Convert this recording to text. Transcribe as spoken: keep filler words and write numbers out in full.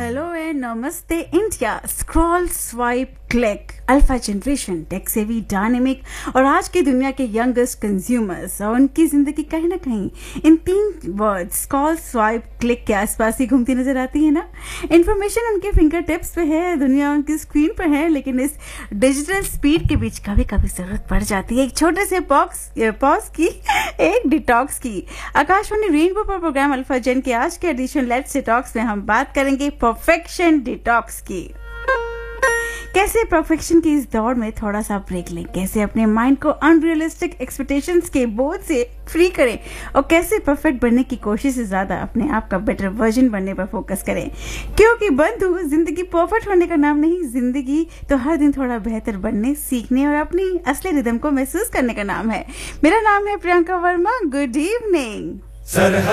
Hello and नमस्ते India. Scroll, swipe, click, alpha generation, tech savvy, dynamic और आज की दुनिया के यंगेस्ट कंज्यूमर्स और उनकी जिंदगी कहीं ना कहीं इन तीन वर्ड्स स्क्रॉल, स्वाइप, क्लिक के आसपास ही घूमती नजर आती है ना। इन्फॉर्मेशन उनके फिंगर टिप्स पे है, दुनिया उनकी स्क्रीन पर है, लेकिन इस डिजिटल स्पीड के बीच कभी कभी जरूरत पड़ जाती है एक छोटे से पॉक्स पॉज की, एक डिटॉक्स की। आकाशवाणी रेनबो पर प्रोग्राम अल्फा जेन के आज के एडिशन लेट्स डिटॉक्स में हम बात करेंगे परफेक्शन डिटॉक्स की। कैसे परफेक्शन की इस दौड़ में थोड़ा सा ब्रेक लें, कैसे अपने माइंड को अनरियलिस्टिक एक्सपेक्टेशंस के बोझ से फ्री करें और कैसे परफेक्ट बनने की कोशिश से ज्यादा अपने आप का बेटर वर्जन बनने पर फोकस करें। क्योंकि बंधु, जिंदगी परफेक्ट होने का नाम नहीं, जिंदगी तो हर दिन थोड़ा बेहतर बनने, सीखने और अपनी असली रिदम को महसूस करने का नाम है। मेरा नाम है प्रियंका वर्मा। Good evening.